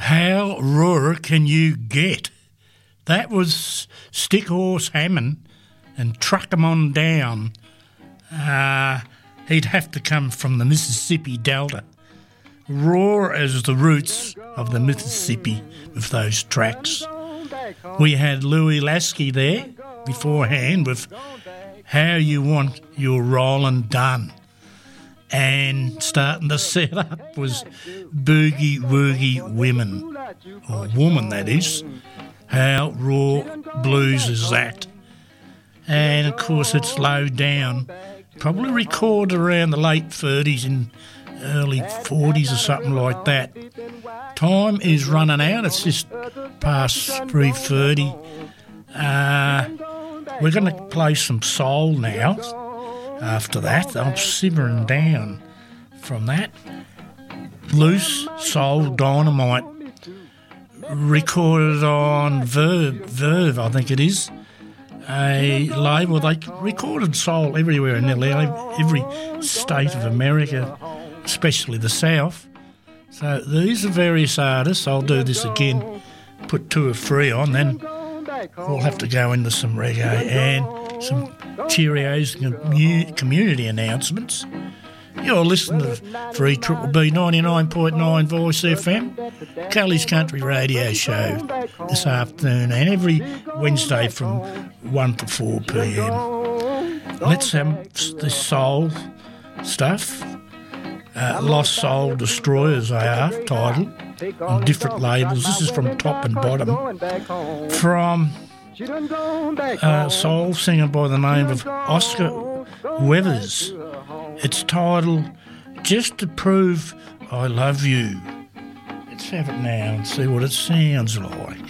How raw can you get? That was Stick Horse Hammond and Truck 'em on down. He'd have to come from the Mississippi Delta. Raw as the roots of the Mississippi with those tracks. We had Louis Lasky there beforehand with How You Want Your Rollin' Done. And starting to set up was Boogie Woogie Women, or Woman that is. How raw blues is that? And of course it's Low Down, probably recorded around the late 30s and early 40s or something like that. Time is running out, it's just past 3:30. We're going to play some soul now. After that, I'm simmering down from that. Loose Soul Dynamite, recorded on Verve, I think it is, a label. They recorded soul everywhere in nearly every state of America, especially the South. So these are various artists. I'll do this again, put 2 or 3 on, then we'll have to go into some reggae and some Cheerios and community announcements. You're listening to 3BBB 99.9 Voice FM, Kelly's Country Radio Show this afternoon and every Wednesday from 1 to 4 p.m. Let's have this soul stuff. Lost Soul Destroyers, they are titled, on different labels. This is from Top and Bottom. From a soul singer by the name of Oscar Weathers. It's titled Just to Prove I Love You. Let's have it now and see what it sounds like.